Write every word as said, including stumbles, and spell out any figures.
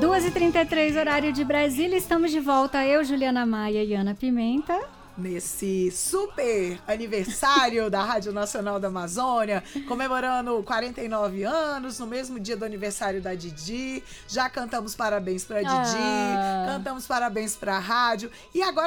duas e trinta e três, horário de Brasília. Estamos de volta, eu, Juliana Maia e Ana Pimenta. Nesse super aniversário da Rádio Nacional da Amazônia, comemorando quarenta e nove anos, no mesmo dia do aniversário da Didi. Já cantamos parabéns pra Didi, Ah. cantamos parabéns pra rádio. E agora